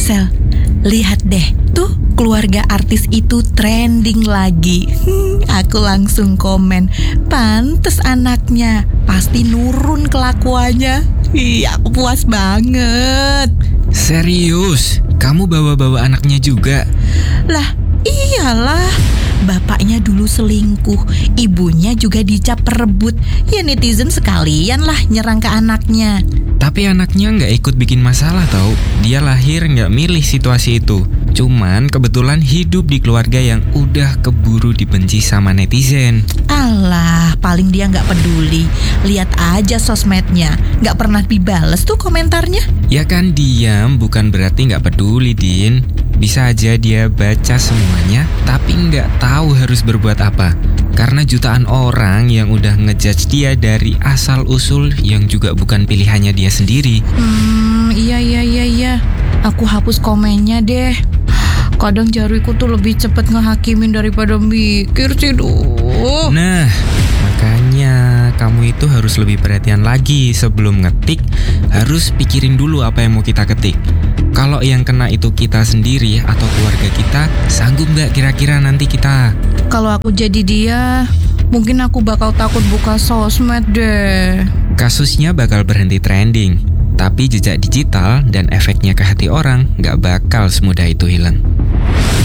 Sel, lihat deh, tuh keluarga artis itu trending lagi. Aku langsung komen, pantes anaknya, pasti nurun kelakuannya. Aku puas banget. Serius? Kamu bawa-bawa anaknya juga? Lah, iyalah. Bapaknya dulu selingkuh, ibunya juga dicap perebut. Ya netizen sekalian lah nyerang ke anaknya. Tapi anaknya nggak ikut bikin masalah tau. Dia lahir nggak milih situasi itu. Cuman kebetulan hidup di keluarga yang udah keburu dibenci sama netizen. Alah, paling dia nggak peduli. Lihat aja sosmednya, nggak pernah dibales tuh komentarnya. Ya kan diam bukan berarti nggak peduli, Din. Bisa aja dia baca semuanya, tapi nggak tahu harus berbuat apa. Karena jutaan orang yang udah ngejudge dia dari asal-usul yang juga bukan pilihannya dia sendiri. Iya. Aku hapus komennya deh. Kadang jariku tuh lebih cepet ngehakimin daripada mikir sih, duh. Nah, makanya kamu itu harus lebih perhatian lagi sebelum ngetik. Harus pikirin dulu apa yang mau kita ketik. Kalau yang kena itu kita sendiri atau keluarga kita, sanggup nggak kira-kira nanti kita? Kalau aku jadi dia, mungkin aku bakal takut buka sosmed deh. Kasusnya bakal berhenti trending, tapi jejak digital dan efeknya ke hati orang nggak bakal semudah itu hilang.